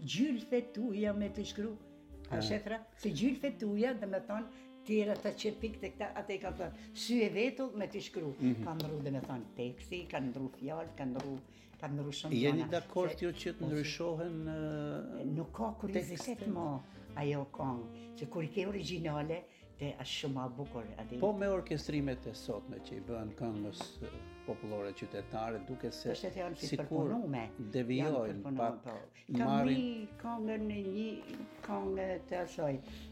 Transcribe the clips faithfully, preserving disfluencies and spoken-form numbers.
gjylfet tuja me të shkru. A shetra? Se gjylfet tuja, dhe me thonë, tjera të që pikë të këta, atë i ka thënë, sy e vetull me të shkru. Mm -hmm. Ka ndru, dhe me thonë, teksti, ka ndru fjallë, ka ndru, ka ndru shumë gjana. Jeni dakord ju që të ndryshohen uh, nuk ka kuriozitet mo ajo këngë, që kur i ke originale, te është shumë ma bukur. Adi. Po me orkestrimet e sotme që i bën këngës popullore qytetare, duke se sikur devijojnë pak po. Kam një këngën në një këngë të asoj,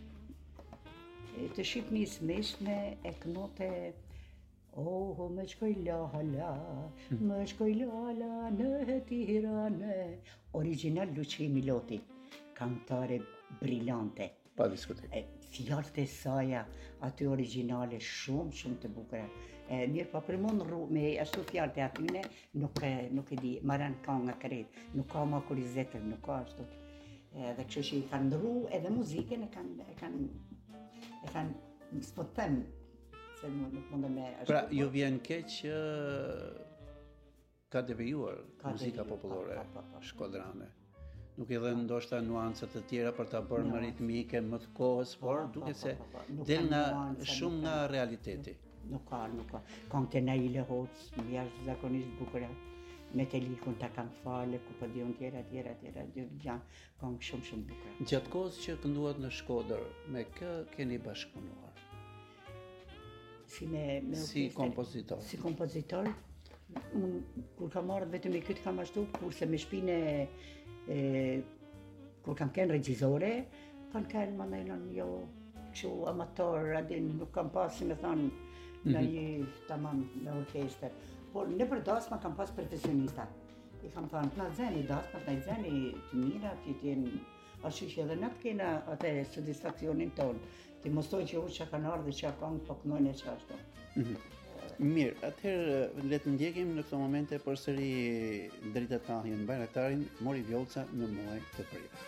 të Shqipnis mishme e kënote oh, më shkoj lala, më shkoj lala në Tirane. Original Luçi Miloti, këngëtare brillante. Pa diskutim. Fjallët e saja, aty originale shumë, shumë të bukura. E, mirë pa për mund rru, me ashtu fjallët e atyne, nuk, nuk e di, maran ka nga kret, nuk ka ma kurizetër, nuk ka ashtu. E, dhe kështu që i kanë ndru edhe muzikën e kanë, e kanë, e kanë, s'po të them, se nuk mundë me ashtu. Pra, ju vjen keq që ka devijuar muzika popullore shkodrane. Nuk i dhe ndoshta nuancat të tjera për ta bërë në ritmike më të kohës, por duke se del nga shumë nga realiteti. Nuk ka, nuk ka. Këngët e Naile Hoc, më jashtë zakonisht bukura, me Telikun ta kanë fale, ku po diun tjera, tjera, tjera, janë këngë shumë shumë bukura. Gjatë kohës që kënduat në Shkodër, me kë keni bashkëpunuar? Si me, me si kompozitor? Si kompozitor, unë kur kam marrë vetëm i këtë kam ashtu, kurse me shpinë E, kur kam kënë regjizore, kanë kënë më nëjnën jo që amator, adin nuk kam pas, si me thonë, në një tamam në orkester. Por në për dasma kam pas profesionista. I kam thonë, të në zeni dasma, të në zeni të mira, të jetin ashtu që edhe në të kena atë satisfakcionin tonë. Ti mostoj që u që kanë ardhë që a kanë po kënojnë e që ashtu. Mirë, atëherë le të ndjekim në këto momente përsëri Drita Tahjen Bajraktarin, Mori Vjollca në muaj të prit.